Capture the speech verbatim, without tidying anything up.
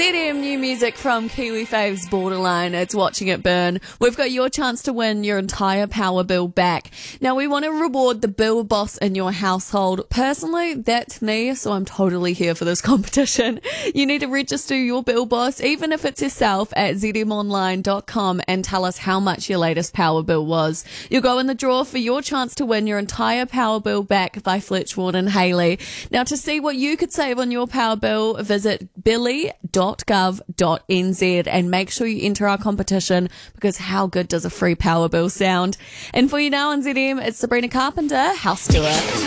Z M new music from Kiwi Faves Borderline. It's Watching It Burn. We've got your chance to win your entire power bill back. Now, we want to reward the bill boss in your household. Personally, that's me, so I'm totally here for this competition. You need to register your bill boss, even if it's yourself, at z m online dot com and tell us how much your latest power bill was. You'll go in the draw for your chance to win your entire power bill back by Fletch Ward and Haley. Now, to see what you could save on your power bill, visit billy dot gov dot n z and make sure you enter our competition, because how good does a free power bill sound? And for you now on Z M, it's Sabrina Carpenter, House Tour.